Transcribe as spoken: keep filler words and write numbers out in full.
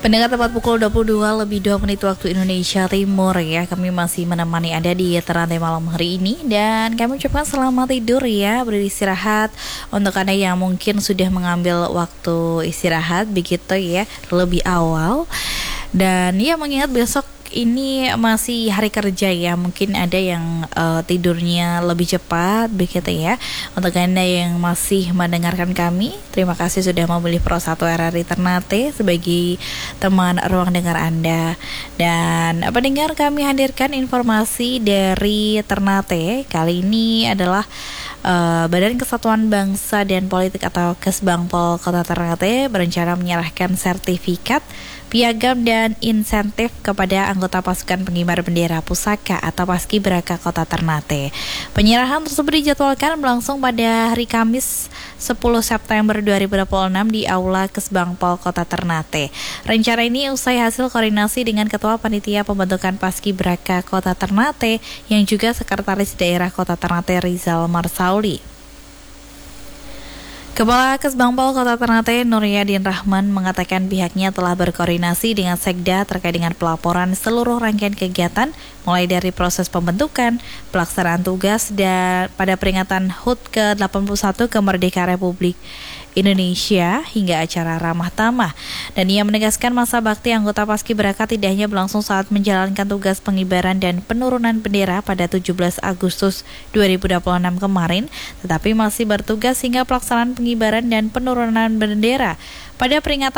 Pendengar, tepat pukul dua puluh dua lebih dua menit waktu Indonesia Timur ya. Kami masih menemani Anda di Ternate malam hari ini. Dan kami ucapkan selamat tidur ya, beristirahat. Untuk Anda yang mungkin sudah mengambil waktu istirahat begitu ya, lebih awal. Dan ya, mengingat besok ini masih hari kerja ya, mungkin ada yang uh, tidurnya lebih cepat begitu ya. Untuk Anda yang masih mendengarkan kami, terima kasih sudah memilih Pro satu R R I Ternate sebagai teman ruang dengar Anda. Dan pendengar, kami hadirkan informasi dari Ternate. Kali ini adalah uh, Badan Kesatuan Bangsa dan Politik atau Kesbangpol Kota Ternate berencana menyerahkan sertifikat, piagam dan insentif kepada anggota pasukan pengibar bendera pusaka atau Paskibraka Kota Ternate. Penyerahan tersebut dijadwalkan berlangsung pada hari Kamis sepuluh September dua ribu dua puluh enam di Aula Kesbangpol Kota Ternate. Rencana ini usai hasil koordinasi dengan Ketua Panitia Pembentukan Paskibraka Kota Ternate yang juga Sekretaris Daerah Kota Ternate Rizal Marsauli. Kepala Kesbangpol Kota Ternate Nuryadin Rahman mengatakan pihaknya telah berkoordinasi dengan Sekda terkait dengan pelaporan seluruh rangkaian kegiatan mulai dari proses pembentukan, pelaksanaan tugas dan pada peringatan H U T ke delapan puluh satu kemerdekaan Republik Indonesia hingga acara ramah tamah. Dan ia menegaskan masa bakti anggota Paskibraka tidak hanya berlangsung saat menjalankan tugas pengibaran dan penurunan bendera pada tujuh belas Agustus dua ribu dua puluh enam kemarin, tetapi masih bertugas hingga pelaksanaan pengibaran dan penurunan bendera pada peringatan